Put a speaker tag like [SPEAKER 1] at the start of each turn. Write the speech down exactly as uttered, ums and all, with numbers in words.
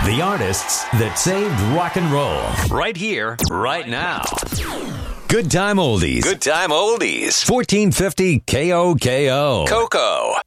[SPEAKER 1] The artists that saved rock and roll. Right here, right now. Good Time Oldies. Good Time Oldies. fourteen fifty K O K O. Coco.